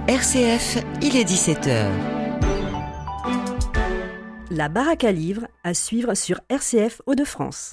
RCF, il est 17h. La baraque à livres à suivre sur RCF Hauts-de-France.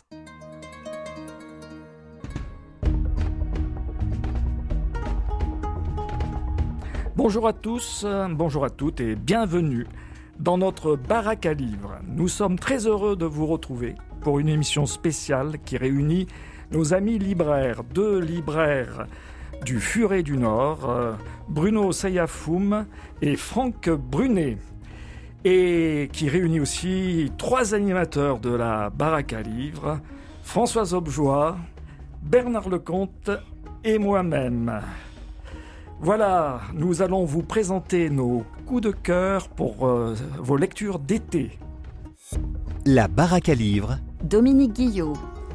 Bonjour à tous, bonjour à toutes et bienvenue dans notre baraque à livres. Nous sommes très heureux de vous retrouver pour une émission spéciale qui réunit nos amis libraires, deux libraires du Furet du Nord, Bruno Sayafoum et Franck Brunet, et qui réunit aussi trois animateurs de la baraque à livres, Françoise Objoie, Bernard Lecomte et moi-même. Voilà, nous allons vous présenter nos coups de cœur pour vos lectures d'été. La baraque à livres. Dominique Guillot.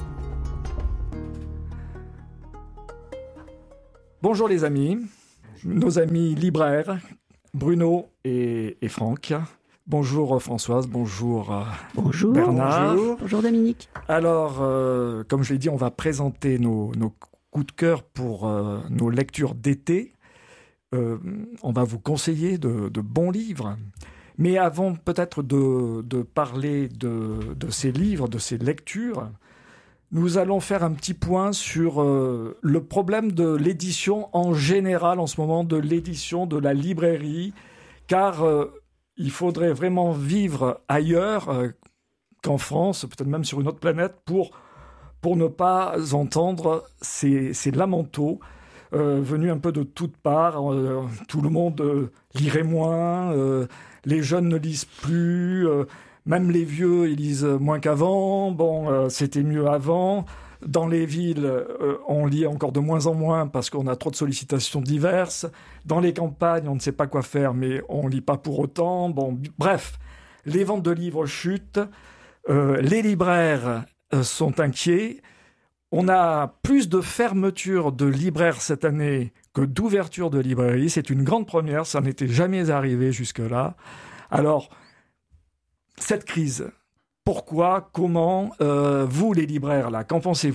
Bonjour les amis, nos amis libraires, Bruno et Franck. Bonjour Françoise, bonjour Bernard. Bonjour Dominique. Alors, comme je l'ai dit, on va présenter nos coups de cœur pour nos lectures d'été. On va vous conseiller de bons livres. Mais avant peut-être de parler de ces livres, de ces lectures, nous allons faire un petit point sur le problème de l'édition en général en ce moment, de l'édition de la librairie, car il faudrait vraiment vivre ailleurs qu'en France, peut-être même sur une autre planète, pour ne pas entendre ces lamentos venus un peu de toutes parts. Tout le monde lirait moins, les jeunes ne lisent plus, même les vieux, ils lisent moins qu'avant. C'était mieux avant. Dans les villes, on lit encore de moins en moins parce qu'on a trop de sollicitations diverses. Dans les campagnes, on ne sait pas quoi faire, mais on lit pas pour autant. Bref, les ventes de livres chutent. Les libraires sont inquiets. On a plus de fermetures de libraires cette année que d'ouvertures de librairies. C'est une grande première, ça n'était jamais arrivé jusque-là. Alors, cette crise, pourquoi, comment, vous les libraires, là, qu'en pensez-vous ?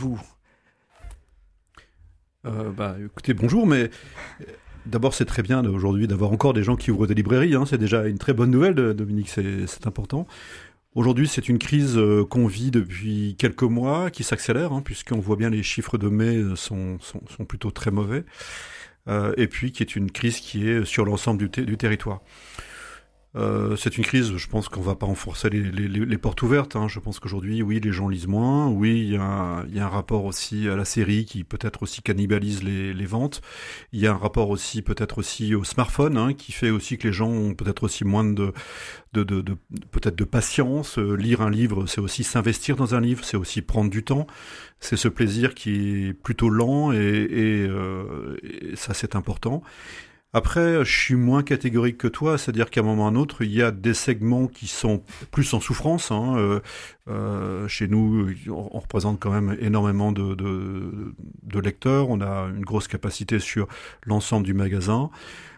Écoutez, bonjour, mais d'abord c'est très bien aujourd'hui d'avoir encore des gens qui ouvrent des librairies, hein. C'est déjà une très bonne nouvelle, Dominique, c'est important. Aujourd'hui, c'est une crise qu'on vit depuis quelques mois, qui s'accélère, hein, puisqu'on voit bien les chiffres de mai sont plutôt très mauvais, et puis qui est une crise qui est sur l'ensemble du territoire. C'est une crise, je pense qu'on va pas enfoncer les portes ouvertes, hein. Je pense qu'aujourd'hui, oui, les gens lisent moins, oui, il y a un rapport aussi à la série qui peut-être aussi cannibalise les ventes, il y a un rapport aussi peut-être aussi au smartphone, hein, qui fait aussi que les gens ont peut-être aussi moins peut-être de patience. Lire un livre, c'est aussi s'investir dans un livre, c'est aussi prendre du temps, c'est ce plaisir qui est plutôt lent et ça c'est important. Après, je suis moins catégorique que toi, c'est-à-dire qu'à un moment ou à un autre, il y a des segments qui sont plus en souffrance, hein. Chez nous, on représente quand même énormément de lecteurs, on a une grosse capacité sur l'ensemble du magasin.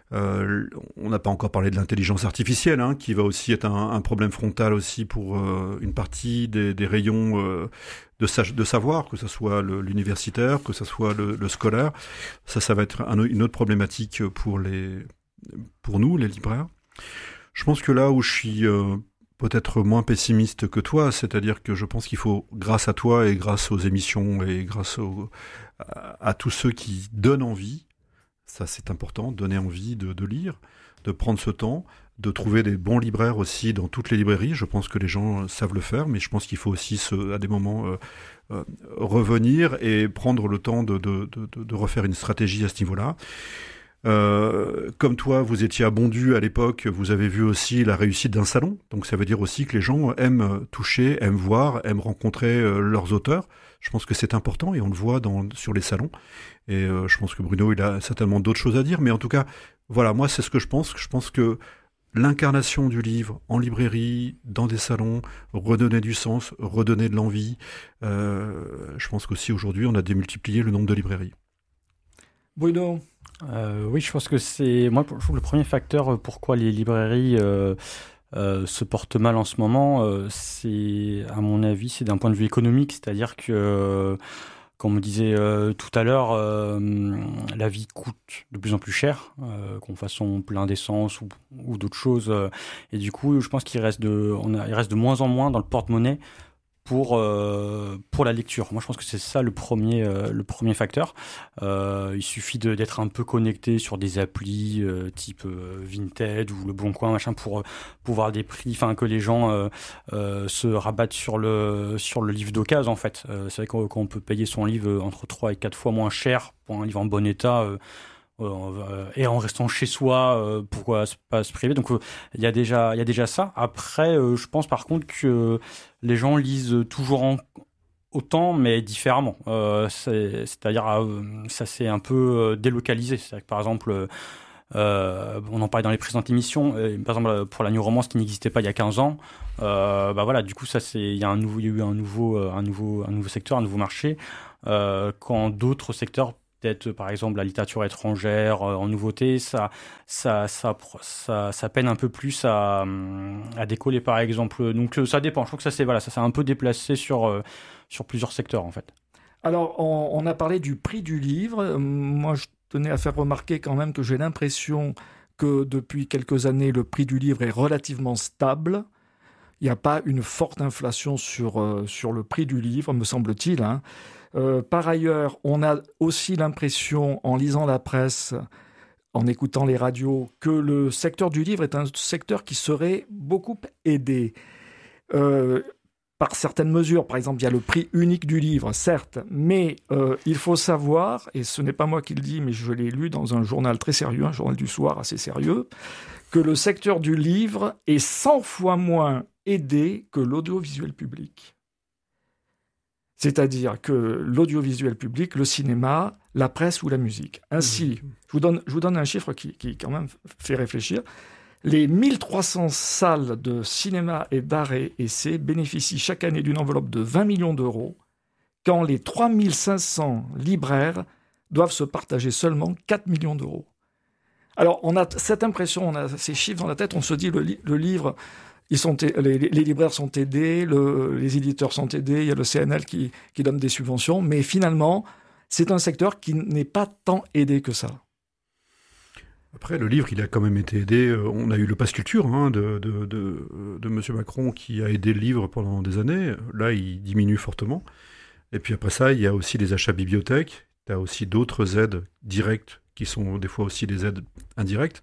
On n'a pas encore parlé de l'intelligence artificielle, hein, qui va aussi être un problème frontal aussi pour une partie des rayons de savoir, que ce soit l'universitaire, que ce soit le scolaire. Ça va être une autre problématique pour nous, les libraires. Je pense que là où je suis peut-être moins pessimiste que toi, c'est-à-dire que je pense qu'il faut, grâce à toi et grâce aux émissions et grâce à tous ceux qui donnent envie, ça c'est important, donner envie de lire, de prendre ce temps, de trouver des bons libraires aussi dans toutes les librairies. Je pense que les gens savent le faire, mais je pense qu'il faut aussi à des moments revenir et prendre le temps de refaire une stratégie à ce niveau-là. Comme toi, vous étiez à Bondu à l'époque, vous avez vu aussi la réussite d'un salon. Donc ça veut dire aussi que les gens aiment toucher, aiment voir, aiment rencontrer leurs auteurs. Je pense que c'est important et on le voit sur les salons. Et je pense que Bruno, il a certainement d'autres choses à dire. Mais en tout cas, voilà, moi c'est ce que je pense. Je pense que l'incarnation du livre en librairie, dans des salons, redonner du sens, redonner de l'envie. Je pense qu'aussi aujourd'hui, on a démultiplié le nombre de librairies. Bruno ? Oui, je pense que c'est moi je trouve le premier facteur pourquoi les librairies se portent mal en ce moment. C'est à mon avis, c'est d'un point de vue économique, c'est-à-dire que comme on disait tout à l'heure, la vie coûte de plus en plus cher, qu'on fasse son plein d'essence ou d'autres choses. Et du coup, je pense qu'il reste il reste de moins en moins dans le porte-monnaie pour la lecture. Moi, je pense que c'est ça le premier facteur. Il suffit d'être un peu connecté sur des applis type Vinted ou Le Bon Coin, machin, pour voir des prix, enfin que les gens se rabattent sur le livre d'occasion, en fait. C'est vrai qu'on peut payer son livre entre 3 et 4 fois moins cher pour un livre en bon état. Et en restant chez soi, pourquoi pas se priver? Donc il y a déjà ça. Après, je pense par contre que les gens lisent toujours autant, mais différemment. C'est-à-dire, ça s'est un peu délocalisé. C'est-à-dire que par exemple, on en parlait dans les précédentes émissions. Par exemple, pour la New Romance qui n'existait pas il y a 15 ans, voilà. Du coup, il y a eu un nouveau secteur, un nouveau marché. Quand d'autres secteurs, peut-être par exemple la littérature étrangère en nouveauté, ça peine un peu plus à décoller par exemple. Donc ça dépend. Je trouve que ça s'est un peu déplacé sur plusieurs secteurs en fait. Alors on a parlé du prix du livre. Moi je tenais à faire remarquer quand même que j'ai l'impression que depuis quelques années le prix du livre est relativement stable. Il n'y a pas une forte inflation sur le prix du livre, me semble-t-il, hein. Par ailleurs, on a aussi l'impression, en lisant la presse, en écoutant les radios, que le secteur du livre est un secteur qui serait beaucoup aidé par certaines mesures. Par exemple, il y a le prix unique du livre, certes, mais il faut savoir, et ce n'est pas moi qui le dis, mais je l'ai lu dans un journal très sérieux, un journal du soir assez sérieux, que le secteur du livre est 100 fois moins aidé que l'audiovisuel public. C'est-à-dire que l'audiovisuel public, le cinéma, la presse ou la musique. Ainsi, je vous donne un chiffre qui quand même fait réfléchir. Les 1300 salles de cinéma et d'art et essai bénéficient chaque année d'une enveloppe de 20 millions d'euros, quand les 3500 libraires doivent se partager seulement 4 millions d'euros. Alors, on a cette impression, on a ces chiffres dans la tête, on se dit le livre... les libraires sont aidés, les éditeurs sont aidés, il y a le CNL qui donne des subventions, mais finalement, c'est un secteur qui n'est pas tant aidé que ça. Après, le livre, il a quand même été aidé. On a eu le Pass Culture de M. Macron qui a aidé le livre pendant des années. Là, il diminue fortement. Et puis après ça, il y a aussi les achats bibliothèques. Il y a aussi d'autres aides directes qui sont des fois aussi des aides indirectes.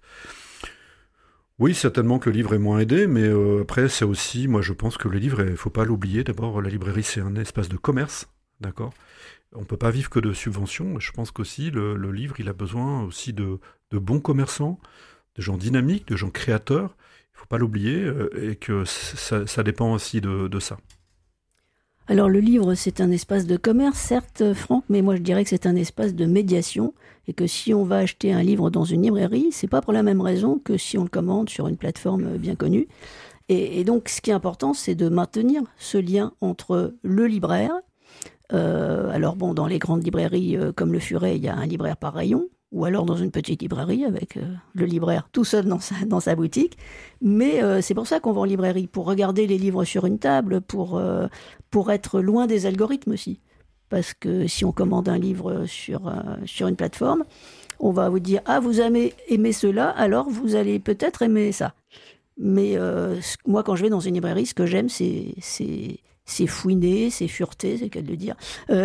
Oui, certainement que le livre est moins aidé, mais après, c'est aussi, moi je pense que le livre, il ne faut pas l'oublier. D'abord, la librairie, c'est un espace de commerce, d'accord ? On ne peut pas vivre que de subventions. Je pense qu'aussi, le livre, il a besoin aussi de bons commerçants, de gens dynamiques, de gens créateurs. Il ne faut pas l'oublier, et que ça dépend aussi de ça. Alors le livre, c'est un espace de commerce, certes, Franck, mais moi je dirais que c'est un espace de médiation, et que si on va acheter un livre dans une librairie, c'est pas pour la même raison que si on le commande sur une plateforme bien connue. Et donc ce qui est important, c'est de maintenir ce lien entre le libraire. Alors bon, dans les grandes librairies comme le Furet, il y a un libraire par rayon, ou alors dans une petite librairie avec le libraire tout seul dans sa boutique. Mais c'est pour ça qu'on va en librairie, pour regarder les livres sur une table, pour être loin des algorithmes aussi. Parce que si on commande un livre sur une plateforme, on va vous dire « Ah, vous avez aimé cela, alors vous allez peut-être aimer ça. » Mais moi, quand je vais dans une librairie, ce que j'aime, c'est fouiner, c'est fureter, c'est le cas de le dire.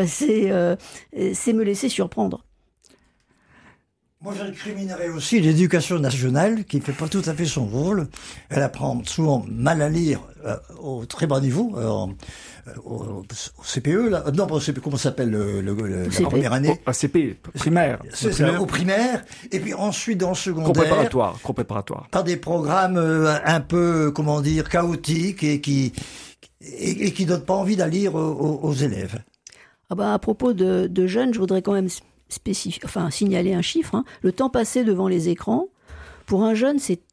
C'est me laisser surprendre. Moi, j'incriminerais aussi l'éducation nationale, qui ne fait pas tout à fait son rôle. Elle apprend souvent mal à lire au très bas niveau, au CPE, là. Non, pas au CPE, comment ça s'appelle la première année? Au CP, primaire. C'est ça, au primaire. Et puis ensuite, dans le secondaire. Cours préparatoire. Par des programmes un peu, comment dire, chaotiques et qui donnent pas envie d'aller lire aux élèves. Ah bah, à propos de jeunes, je voudrais quand même signaler un chiffre. Hein. Le temps passé devant les écrans, pour un jeune, c'est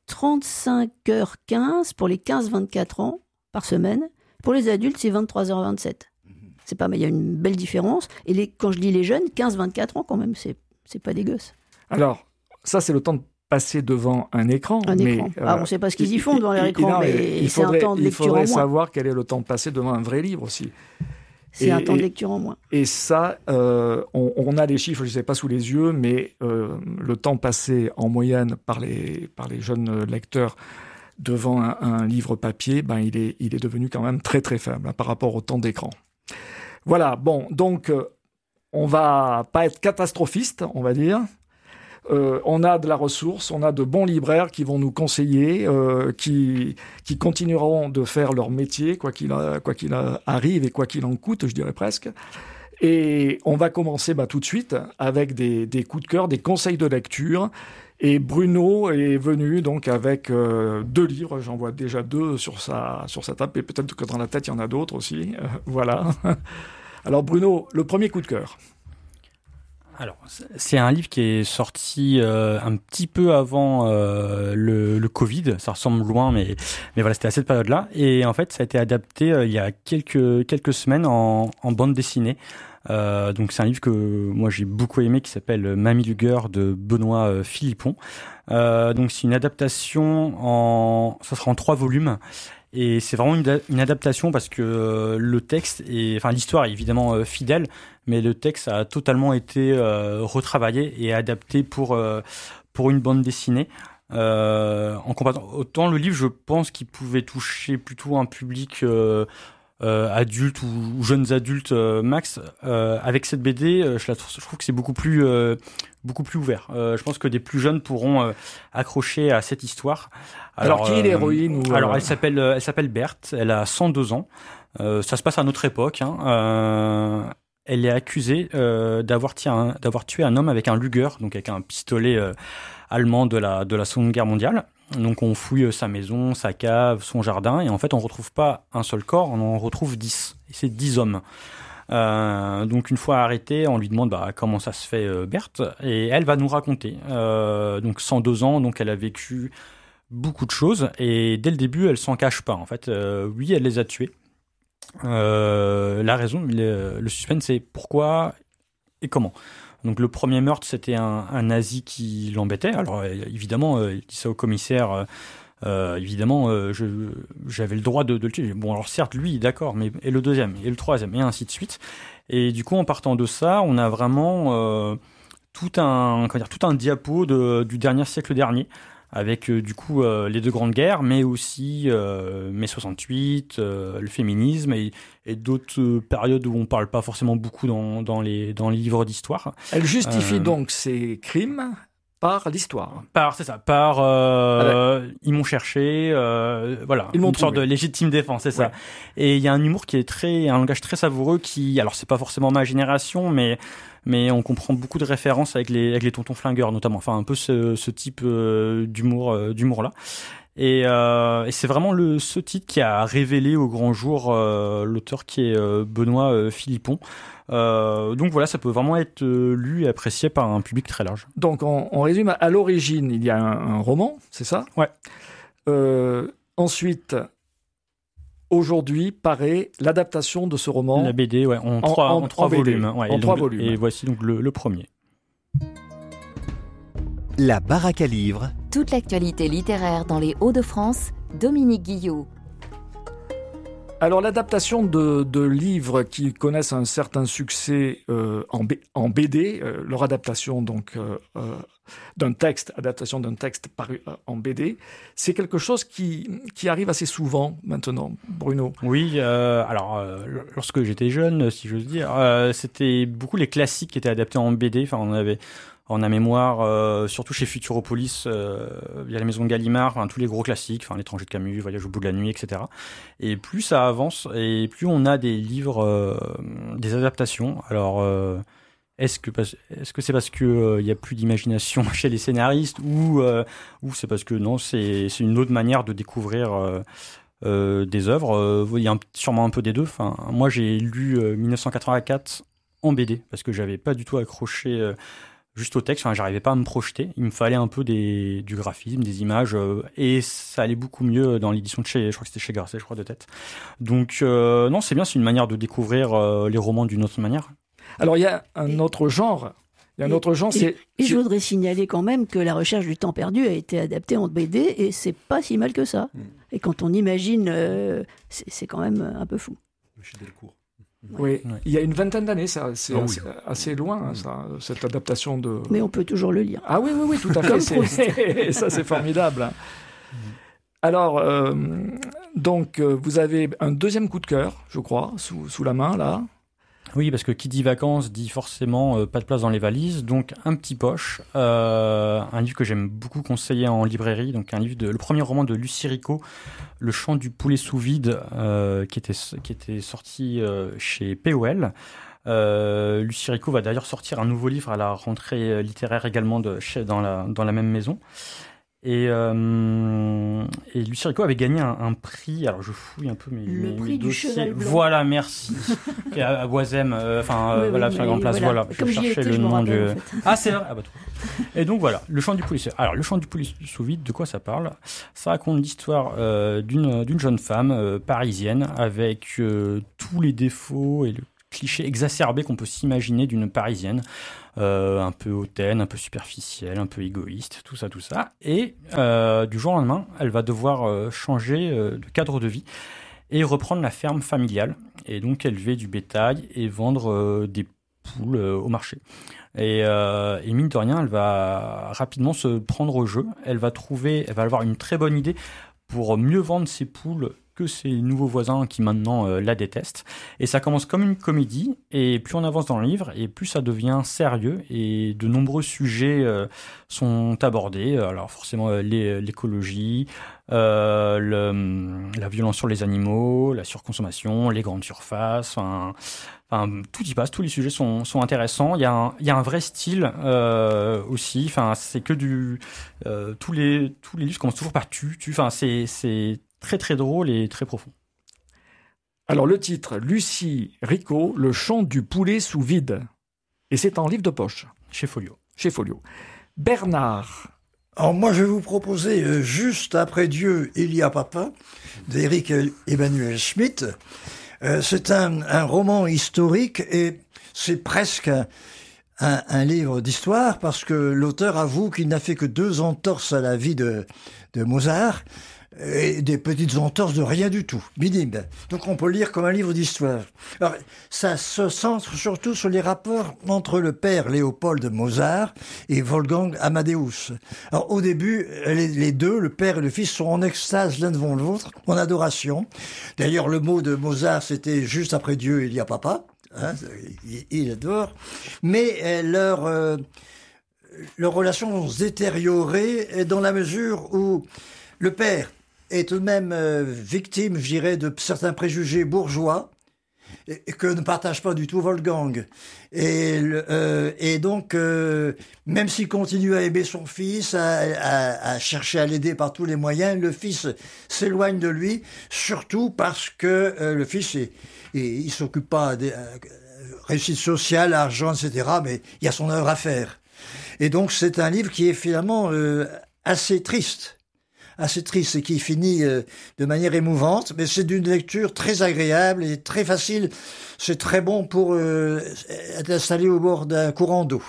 35h15 pour les 15-24 ans par semaine. Pour les adultes, c'est 23h27. C'est pas, mais il y a une belle différence. Et quand je dis les jeunes, 15-24 ans quand même, c'est pas des gosses. Alors, ça, c'est le temps de passer devant un écran. On ne sait pas ce qu'ils y font devant leur écran, mais c'est un temps de lecture en moins. Il faudrait savoir quel est le temps de passer devant un vrai livre aussi. C'est un temps de lecture en moins. Et ça, on a les chiffres, je ne les ai pas sous les yeux, mais le temps passé en moyenne par les jeunes lecteurs devant un livre papier, il est devenu quand même très très faible par rapport au temps d'écran. Voilà, bon, donc on va pas être catastrophiste, on va dire. On a de la ressource, on a de bons libraires qui vont nous conseiller, qui continueront de faire leur métier, quoi qu'il arrive et quoi qu'il en coûte, je dirais presque. Et on va commencer tout de suite avec des coups de cœur, des conseils de lecture. Et Bruno est venu donc avec 2 livres, j'en vois déjà 2 sur sa table, et peut-être que dans la tête il y en a d'autres aussi. Voilà. Alors Bruno, le premier coup de cœur. Alors, c'est un livre qui est sorti un petit peu avant le Covid. Ça ressemble loin, mais voilà, c'était à cette période-là. Et en fait, ça a été adapté il y a quelques semaines en bande dessinée. Donc, c'est un livre que moi j'ai beaucoup aimé, qui s'appelle Mamie Luger de Benoît Philippon. Donc, c'est une adaptation ça sera en 3 volumes. Et c'est vraiment une adaptation parce que l'histoire est évidemment fidèle, mais le texte a totalement été retravaillé et adapté pour une bande dessinée. En comparaison, autant le livre, je pense qu'il pouvait toucher plutôt un public adultes ou jeunes adultes max. Avec cette BD, je trouve que c'est beaucoup plus ouvert. Je pense que des plus jeunes pourront accrocher à cette histoire. Alors qui est l'héroïne Alors elle s'appelle Berthe, elle a 102 ans. Ça se passe à notre époque. Elle est accusée d'avoir tué un homme avec un Luger, donc avec un pistolet allemand de la Seconde Guerre mondiale. Donc on fouille sa maison, sa cave, son jardin, et en fait on retrouve pas un seul corps, on en retrouve 10. Et c'est 10 hommes. Donc une fois arrêtée, on lui demande comment ça se fait Berthe, et elle va nous raconter. Donc 102 ans, donc elle a vécu beaucoup de choses, et dès le début elle s'en cache pas. En fait, oui, elle les a tués. La raison, le suspense, c'est pourquoi et comment. Donc le premier meurtre, c'était un nazi qui l'embêtait. Alors évidemment, il dit ça au commissaire. Évidemment, j'avais le droit de le tuer. Bon, alors certes, lui, d'accord, mais et le deuxième, et le troisième, et ainsi de suite. Et du coup, en partant de ça, on a vraiment tout un diapo du dernier siècle dernier, avec du coup les 2 grandes guerres, mais aussi mai 68, le féminisme et d'autres périodes où on parle pas forcément beaucoup dans les livres d'histoire. Elle justifie donc ses crimes par l'histoire. C'est ça. Ils m'ont cherché, voilà, ils m'ont une sorte de légitime défense, c'est ça. Ouais. Et il y a un humour qui est un langage très savoureux alors c'est pas forcément ma génération, mais on comprend beaucoup de références avec les tontons flingueurs notamment. Enfin, un peu ce type d'humour-là. Et c'est vraiment ce titre qui a révélé au grand jour l'auteur qui est Benoît Philippon. Donc voilà, ça peut vraiment être lu et apprécié par un public très large. Donc on résume, à l'origine, il y a un roman, c'est ça ? Ouais. Ensuite, aujourd'hui, paraît l'adaptation de ce roman. La BD, ouais, en 3 volumes. Ouais, en 3 volumes. Et voici donc le premier. La baraque à livres. Toute l'actualité littéraire dans les Hauts-de-France, Dominique Guillot. Alors l'adaptation de livres qui connaissent un certain succès en BD, leur adaptation donc adaptation d'un texte paru en BD, c'est quelque chose qui arrive assez souvent maintenant, Bruno. Oui, lorsque j'étais jeune, si j'ose dire, c'était beaucoup les classiques qui étaient adaptés en BD. Enfin, on a mémoire, surtout chez Futuropolis, via la maison de Gallimard, tous les gros classiques, L'étranger de Camus, Voyage au bout de la nuit, etc. Et plus ça avance, et plus on a des livres, des adaptations. Alors, est-ce que c'est parce que y a plus d'imagination chez les scénaristes, ou c'est parce que non, c'est une autre manière de découvrir des œuvres. Il y a sûrement un peu des deux. Enfin, moi, j'ai lu 1984 en BD parce que j'avais pas du tout accroché. Juste au texte, j'arrivais pas à me projeter. Il me fallait un peu du graphisme, des images, et ça allait beaucoup mieux dans l'édition je crois que c'était chez Grasset, de tête. Donc non, c'est bien, c'est une manière de découvrir les romans d'une autre manière. Alors il y a un autre genre. Et je voudrais signaler quand même que La Recherche du temps perdu a été adaptée en BD et c'est pas si mal que ça. Et quand on imagine, c'est quand même un peu fou. Chez Delcourt. Oui, Ouais. il y a une vingtaine d'années, ça, c'est Ah oui. assez loin, ça, cette adaptation de... Mais on peut toujours le lire. Ah oui, tout à Comme fait. Ça, c'est formidable. Hein. Alors, donc, vous avez un deuxième coup de cœur, je crois, sous la main, là. Oui, parce que qui dit vacances dit forcément pas de place dans les valises, donc un petit poche, un livre que j'aime beaucoup conseiller en librairie, donc le premier roman de Lucie Rico, Le chant du poulet sous vide, qui était sorti chez POL. Lucie Rico va d'ailleurs sortir un nouveau livre à la rentrée littéraire également dans la même maison. Et Lucie Rico avait gagné un prix, alors je fouille un peu Le prix mes du dossiers. Cheval Blanc. Voilà, merci. Qui est à Boisem, voilà, sur la grande place, voilà. Comme Je j'y cherchais étais, le je me nom rappelle, du... en fait. Ah, c'est vrai. Ah, bah, trop. Et donc voilà, le chant du poulet. Alors, le chant du poulet sous vide, de quoi ça parle? Ça raconte l'histoire d'une jeune femme parisienne avec tous les défauts et le cliché exacerbé qu'on peut s'imaginer d'une parisienne. Un peu hautaine, un peu superficielle, un peu égoïste, tout ça. Et du jour au lendemain, elle va devoir changer de cadre de vie et reprendre la ferme familiale. Et donc élever du bétail et vendre des poules au marché. Et mine de rien, elle va rapidement se prendre au jeu. Elle va avoir une très bonne idée pour mieux vendre ses poules que ses nouveaux voisins qui maintenant la détestent. Et ça commence comme une comédie, et plus on avance dans le livre, et plus ça devient sérieux, et de nombreux sujets sont abordés. Alors forcément l'écologie, la violence sur les animaux, la surconsommation, les grandes surfaces, enfin, tout y passe, tous les sujets sont intéressants. Il y a un vrai style aussi. Enfin, c'est que tous les livres commencent toujours par tu. Enfin, c'est très très drôle et très profond. Alors, le titre, Lucie Rico, Le chant du poulet sous vide. Et c'est en livre de poche. Chez Folio. Bernard. Alors moi, je vais vous proposer Juste après Dieu, il y a papa, d'Éric Emmanuel Schmitt. C'est un roman historique et c'est presque un livre d'histoire parce que l'auteur avoue qu'il n'a fait que 2 entorses à la vie de Mozart et des petites entorses de rien du tout, minime. Donc on peut le lire comme un livre d'histoire. Alors ça se centre surtout sur les rapports entre le père Léopold de Mozart et Wolfgang Amadeus. Alors au début, les deux, le père et le fils, sont en extase l'un devant l'autre, en adoration. D'ailleurs le mot de Mozart, c'était juste après Dieu, il y a papa. Hein, il adore. Mais leur relation vont se détériorer dans la mesure où le père est tout de même victime, je dirais, de certains préjugés bourgeois et que ne partage pas du tout Wolfgang. Et donc, même s'il continue à aimer son fils, à chercher à l'aider par tous les moyens, le fils s'éloigne de lui, surtout parce que le fils, il s'occupe pas des réussite sociale, argent, etc., mais il y a son œuvre à faire. Et donc, c'est un livre qui est finalement assez triste et qui finit de manière émouvante, mais c'est d'une lecture très agréable et très facile. C'est très bon pour être installé au bord d'un courant d'eau.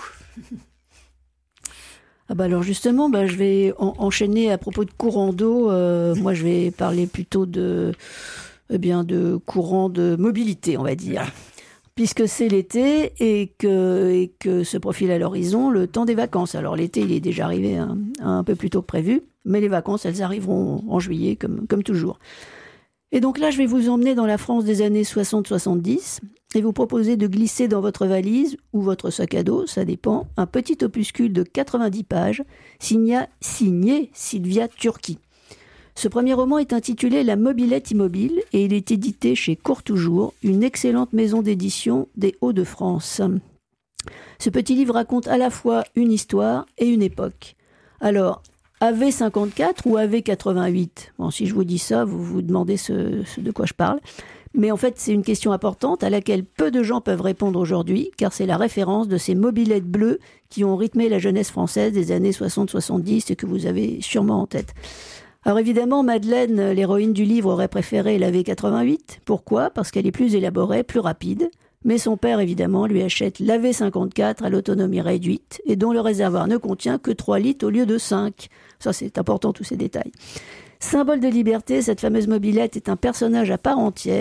Ah bah alors justement, je vais enchaîner à propos de courant d'eau. Moi, je vais parler plutôt de courant de mobilité, on va dire. Puisque c'est l'été et que se profile à l'horizon le temps des vacances. Alors l'été, il est déjà arrivé un peu plus tôt que prévu, mais les vacances, elles arriveront en juillet, comme toujours. Et donc là, je vais vous emmener dans la France des années 60-70 et vous proposer de glisser dans votre valise ou votre sac à dos, ça dépend, un petit opuscule de 90 pages signé Sylvia Turki. Ce premier roman est intitulé La mobilette immobile et il est édité chez Courtoujour, une excellente maison d'édition des Hauts-de-France. Ce petit livre raconte à la fois une histoire et une époque. Alors, AV54 ou AV88 ? Bon, si je vous dis ça, vous vous demandez ce de quoi je parle. Mais en fait, c'est une question importante à laquelle peu de gens peuvent répondre aujourd'hui, car c'est la référence de ces mobilettes bleues qui ont rythmé la jeunesse française des années 60-70 et que vous avez sûrement en tête. Alors évidemment, Madeleine, l'héroïne du livre, aurait préféré la V88. Pourquoi ? Parce qu'elle est plus élaborée, plus rapide. Mais son père, évidemment, lui achète la V54 à l'autonomie réduite et dont le réservoir ne contient que 3 litres au lieu de 5. Ça, c'est important, tous ces détails. Symbole de liberté, cette fameuse mobilette est un personnage à part entière.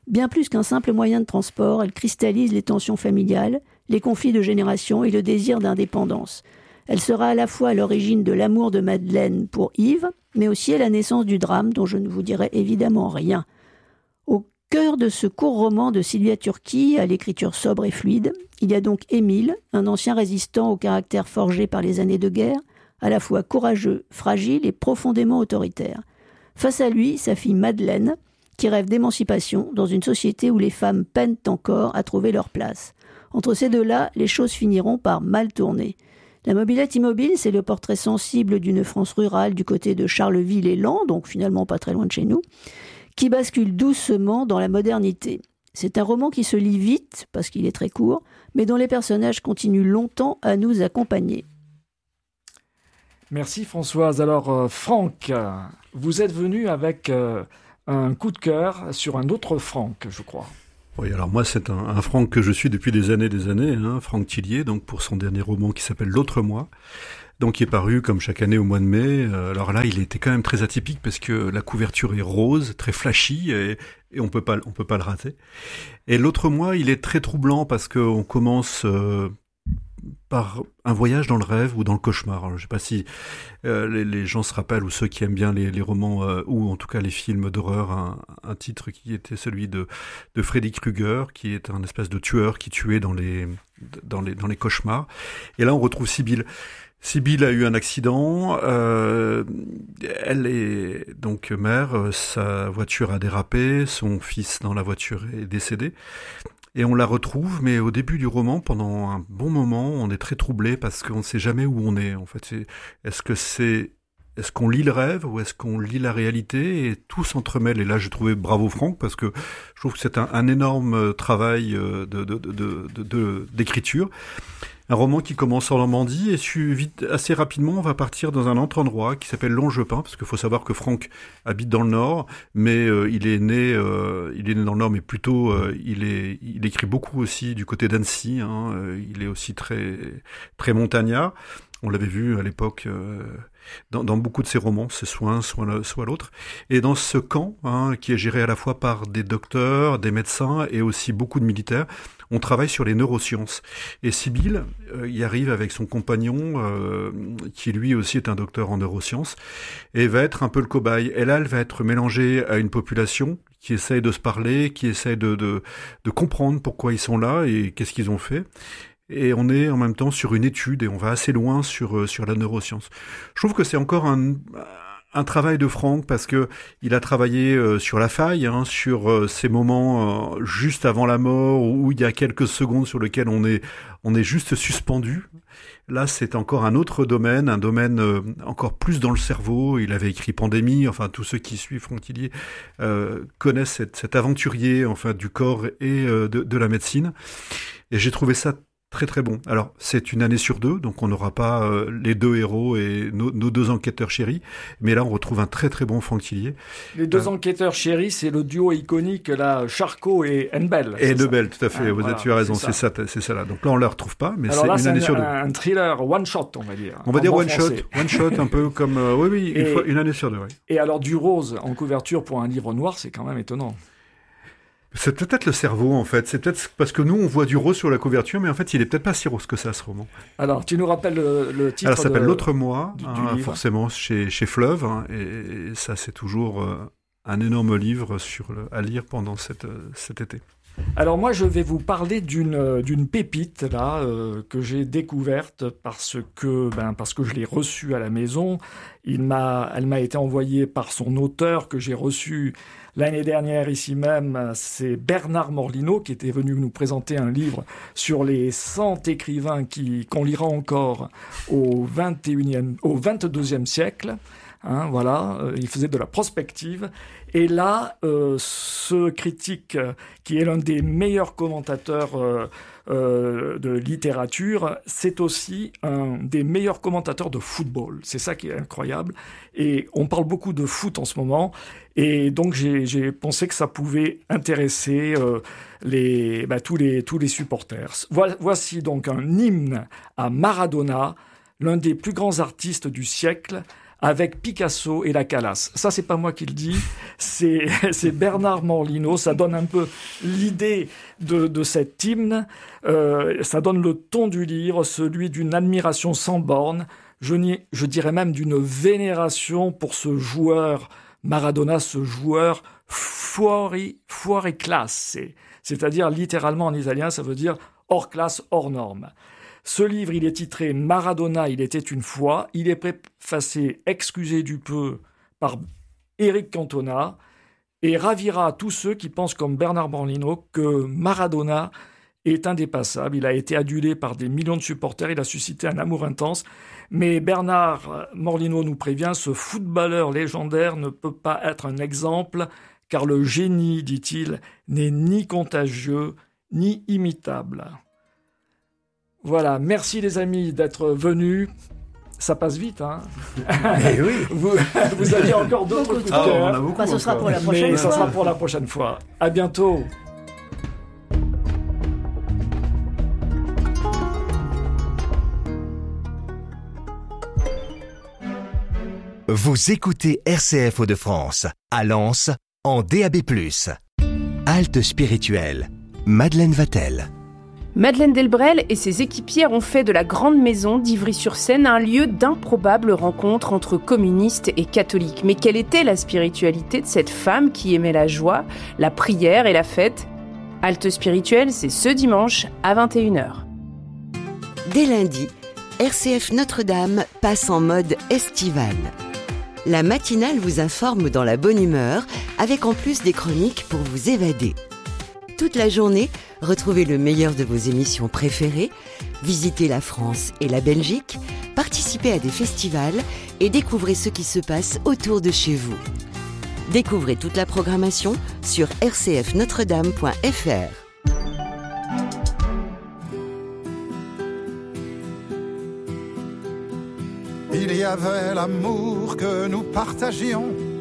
Bien plus qu'un simple moyen de transport, elle cristallise les tensions familiales, les conflits de génération et le désir d'indépendance. Elle sera à la fois à l'origine de l'amour de Madeleine pour Yves, mais aussi à la naissance du drame dont je ne vous dirai évidemment rien. Au cœur de ce court roman de Sylvia Turki, à l'écriture sobre et fluide, il y a donc Émile, un ancien résistant au caractère forgé par les années de guerre, à la fois courageux, fragile et profondément autoritaire. Face à lui, sa fille Madeleine, qui rêve d'émancipation dans une société où les femmes peinent encore à trouver leur place. Entre ces deux-là, les choses finiront par mal tourner. La mobilette immobile, c'est le portrait sensible d'une France rurale du côté de Charleville-et-Laon, donc finalement pas très loin de chez nous, qui bascule doucement dans la modernité. C'est un roman qui se lit vite, parce qu'il est très court, mais dont les personnages continuent longtemps à nous accompagner. Merci Françoise. Alors Franck, vous êtes venu avec un coup de cœur sur un autre Franck, je crois. Oui, alors moi c'est un Franck que je suis depuis des années, Franck Tillier, donc pour son dernier roman qui s'appelle L'autre moi, donc qui est paru comme chaque année au mois de mai. Alors là, il était quand même très atypique parce que la couverture est rose, très flashy et on peut pas le rater. Et L'autre moi, il est très troublant parce qu'on commence par un voyage dans le rêve ou dans le cauchemar. Alors, je ne sais pas si les gens se rappellent, ou ceux qui aiment bien les romans, ou en tout cas les films d'horreur, un titre qui était celui de Freddy Krueger, qui est un espèce de tueur qui tuait dans les cauchemars. Et là, on retrouve Sibylle. Sibylle a eu un accident, elle est donc mère, sa voiture a dérapé, son fils dans la voiture est décédé. Et on la retrouve, mais au début du roman, pendant un bon moment, on est très troublé parce qu'on ne sait jamais où on est. En fait, est-ce qu'on lit le rêve ou est-ce qu'on lit la réalité, et tout s'entremêle. Et là, j'ai trouvé bravo Franck parce que je trouve que c'est un énorme travail d'écriture. Un roman qui commence en Normandie et assez rapidement, on va partir dans un autre endroit qui s'appelle Longepin, parce qu'il faut savoir que Franck habite dans le Nord, mais il est né dans le Nord, mais plutôt il écrit beaucoup aussi du côté d'Annecy. Il est aussi très très montagnard. On l'avait vu à l'époque dans beaucoup de ses romans, c'est soit l'autre. Et dans ce camp, qui est géré à la fois par des docteurs, des médecins et aussi beaucoup de militaires, on travaille sur les neurosciences. Et Sibylle y arrive avec son compagnon, qui lui aussi est un docteur en neurosciences, et va être un peu le cobaye. Et là, elle va être mélangée à une population qui essaye de se parler, qui essaye de comprendre pourquoi ils sont là et qu'est-ce qu'ils ont fait. Et on est en même temps sur une étude et on va assez loin sur la neuroscience. Je trouve que c'est encore un travail de Franck parce que il a travaillé sur la faille, sur ces moments juste avant la mort où il y a quelques secondes sur lesquelles on est juste suspendu. Là, c'est encore un autre domaine, un domaine encore plus dans le cerveau. Il avait écrit Pandémie. Enfin, tous ceux qui suivent Franck Tillier connaissent cet aventurier, enfin, du corps et de la médecine. Et j'ai trouvé ça très très bon. Alors, c'est une année sur deux, donc on n'aura pas les deux héros et nos deux enquêteurs chéris, mais là on retrouve un très très bon Franck Tillier. Les deux enquêteurs chéris, c'est le duo iconique là, Charcot et Henbel. Et Henbel, tout à fait, tu as raison, c'est ça là. Donc là on ne la retrouve pas, mais alors c'est une année sur deux. Un thriller one shot, on va dire. On va dire one shot, un peu comme une année sur deux. Oui. Et alors du rose en couverture pour un livre noir, c'est quand même étonnant. C'est peut-être le cerveau, en fait. C'est peut-être parce que nous, on voit du rose sur la couverture, mais en fait, il est peut-être pas si rose que ça, ce roman. Alors, tu nous rappelles le titre? Alors, ça s'appelle L'autre moi, forcément chez Fleuve, et ça, c'est toujours un énorme livre à lire pendant cet été. Alors moi, je vais vous parler d'une pépite là que j'ai découverte parce que je l'ai reçue à la maison. Elle m'a été envoyée par son auteur que j'ai reçu l'année dernière ici même. C'est Bernard Morlino qui était venu nous présenter un livre sur les 100 écrivains qu'on lira encore au 22e siècle. Il faisait de la prospective. Et là, ce critique, qui est l'un des meilleurs commentateurs de littérature, c'est aussi un des meilleurs commentateurs de football. C'est ça qui est incroyable. Et on parle beaucoup de foot en ce moment. Et donc, j'ai pensé que ça pouvait intéresser tous les supporters. Voici donc un hymne à Maradona, l'un des plus grands artistes du siècle, avec Picasso et la Calas. Ça, c'est pas moi qui le dis, c'est Bernard Morlino. Ça donne un peu l'idée de cet hymne. Ça donne le ton du livre, celui d'une admiration sans borne. Je dirais même d'une vénération pour ce joueur Maradona, ce joueur fuori classe. C'est-à-dire, littéralement en italien, ça veut dire hors classe, hors norme. Ce livre, il est titré « Maradona, il était une fois ». Il est préfacé, excusez du peu, par Éric Cantona et ravira tous ceux qui pensent comme Bernard Morlino que Maradona est indépassable. Il a été adulé par des millions de supporters, il a suscité un amour intense. Mais Bernard Morlino nous prévient, ce footballeur légendaire ne peut pas être un exemple, car le génie, dit-il, n'est ni contagieux, ni imitable. Voilà, merci les amis d'être venus. Ça passe vite, hein. Mais oui. Vous aviez encore d'autres coups de cœur. On a beaucoup, ce sera pour la prochaine Mais fois. ça sera pour la prochaine fois. À bientôt. Vous écoutez RCF Hauts-de-France, à Lens, en DAB+. Halte spirituelle, Madeleine Vatel. Madeleine Delbrel et ses équipières ont fait de la Grande Maison d'Ivry-sur-Seine un lieu d'improbables rencontres entre communistes et catholiques. Mais quelle était la spiritualité de cette femme qui aimait la joie, la prière et la fête ? Halte spirituelle, c'est ce dimanche à 21h. Dès lundi, RCF Notre-Dame passe en mode estival. La matinale vous informe dans la bonne humeur, avec en plus des chroniques pour vous évader. Toute la journée, retrouvez le meilleur de vos émissions préférées, visitez la France et la Belgique, participez à des festivals et découvrez ce qui se passe autour de chez vous. Découvrez toute la programmation sur rcfnotredame.fr. Il y avait l'amour que nous partagions